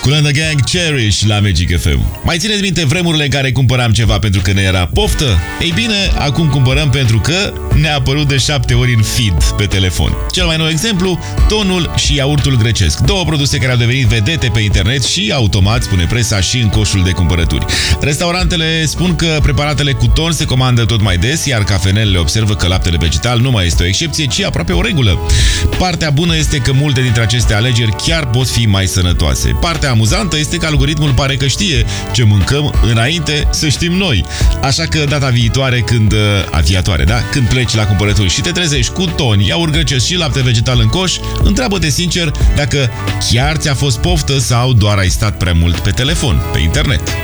Kool and the Gang, Cherish la Magic FM. Mai țineți minte vremurile în care cumpăram ceva pentru că ne era poftă? Ei bine, acum cumpărăm pentru că ne-a apărut de 7 ori în feed pe telefon. Cel mai nou exemplu, tonul și iaurtul grecesc. Două produse care au devenit vedete pe internet și automat, spune presa, și în coșul de cumpărături. Restaurantele spun că preparatele cu ton se comandă tot mai des, iar cafenelele observă că laptele vegetal nu mai este o excepție, ci aproape o regulă. Partea bună este că multe dintre aceste alegeri chiar pot fi mai sănătoase. Partea amuzantă este că algoritmul pare că știe ce mâncăm înainte să știm noi. Așa că data viitoare când pleci la cumpărături și te trezești cu ton, iaurt grecesc și lapte vegetal în coș, întreabă-te sincer dacă chiar ți-a fost poftă sau doar ai stat prea mult pe telefon, pe internet.